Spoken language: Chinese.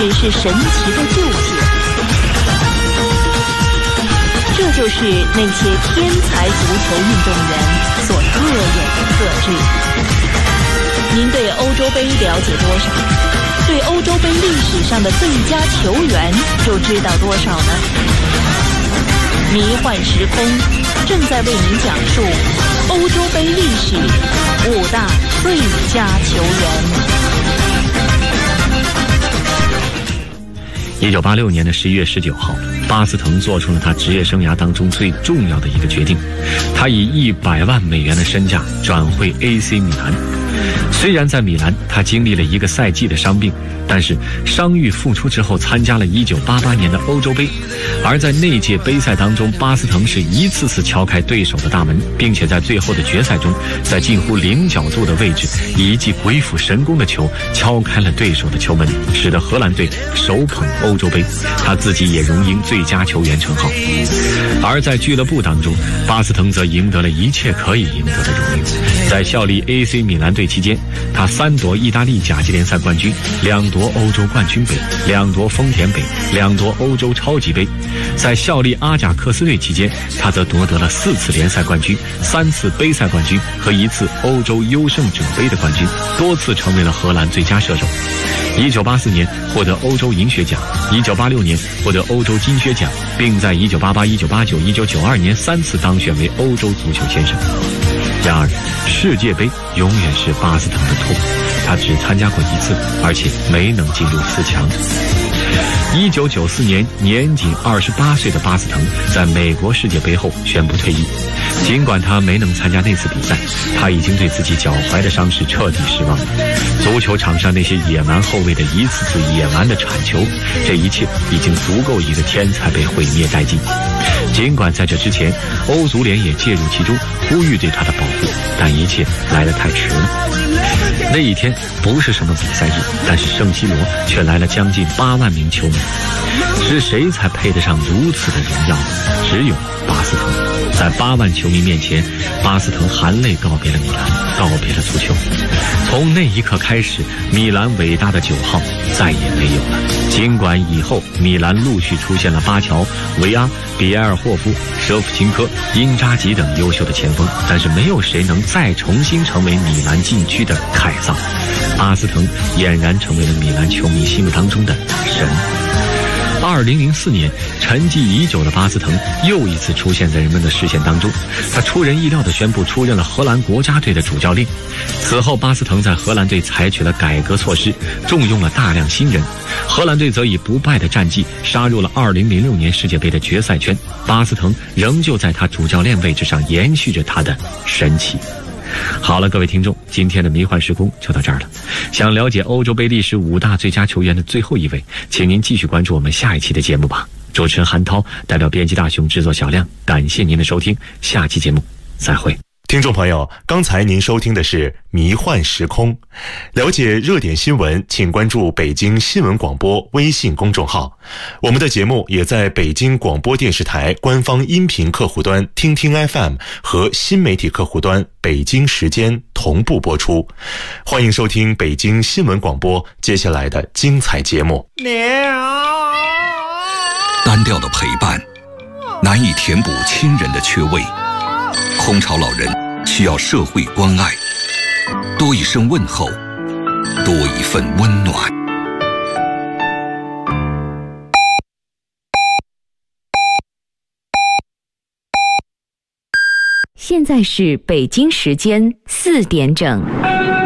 只是神奇的救赎。这就是那些天才足球运动员所特有的特质。您对欧洲杯了解多少？对欧洲杯历史上的最佳球员又知道多少呢？迷幻时空正在为您讲述欧洲杯历史5大最佳球员。 1986年的11月19号，巴斯滕做出了他职业生涯当中最重要的一个决定，他以100万美元的身价转会 AC 米兰。虽然在米兰他经历了一个赛季的伤病，但是伤愈复出之后参加了1988年的欧洲杯，而在那届杯赛当中，巴斯滕是一次次敲开对手的大门，并且在最后的决赛中，在近乎零角度的位置以一记鬼斧神工的球敲开了对手的球门，使得荷兰队首捧欧洲杯，他自己也荣膺最佳球员称号。而在俱乐部当中，巴斯滕则赢得了一切可以赢得的荣誉。在效力 AC 米兰队期间，他3夺意大利甲级联赛冠军，2夺欧洲冠军杯，2夺丰田杯，2夺欧洲超级杯。在效力阿贾克斯队期间，他则夺得了4次联赛冠军，3次杯赛冠军和1次欧洲优胜者杯的冠军，多次成为了荷兰最佳射手。1984年获得欧洲银靴奖，1986年获得欧洲金靴奖，并在1988、1989、1992年3次当选为欧洲足球先生。然而，世界杯永远是巴斯滕的痛，他只参加过1次，而且没能进入4强。1994年，年仅28岁的巴斯滕在美国世界杯后宣布退役。尽管他没能参加那次比赛，他已经对自己脚踝的伤势彻底失望了。足球场上那些野蛮后卫的一次次野蛮的铲球，这一切已经足够一个天才被毁灭殆尽。尽管在这之前，欧足联也介入其中，呼吁对他的保护，但一切来得太迟了。那一天不是什么比赛日，但是圣西罗却来了将近8万名球迷。是谁才配得上如此的荣耀？只有巴斯滕。在8万球迷面前，巴斯滕含泪告别了米兰，告别了足球。从那一刻开始，米兰伟大的9号再也没有了。尽管以后米兰陆续出现了巴乔、维阿、比埃尔霍夫、舍甫琴科、因扎吉等优秀的前锋，但是没有谁能再重新成为米兰禁区的凯撒。巴斯滕俨然成为了米兰球迷心目当中的神。2004年，沉寂已久的巴斯滕又一次出现在人们的视线当中，他出人意料地宣布出任了荷兰国家队的主教练。此后，巴斯滕在荷兰队采取了改革措施，重用了大量新人，荷兰队则以不败的战绩杀入了2006年世界杯的决赛圈。巴斯滕仍旧在他主教练位置上延续着他的神奇。好了，各位听众，今天的迷幻时空就到这儿了。想了解欧洲杯历史5大最佳球员的最后一位，请您继续关注我们下一期的节目吧。主持人韩涛代表编辑大熊，制作小亮，感谢您的收听，下期节目再会。 听众朋友，刚才您收听的是迷幻时空。了解热点新闻，请关注北京新闻广播微信公众号。我们的节目也在北京广播电视台官方音频客户端听听 FM 和新媒体客户端北京时间同步播出。欢迎收听北京新闻广播接下来的精彩节目。 单调的陪伴难以填补亲人的缺位，空巢老人需要社会关爱，多一声问候，多一份温暖。 现在是北京时间4点整。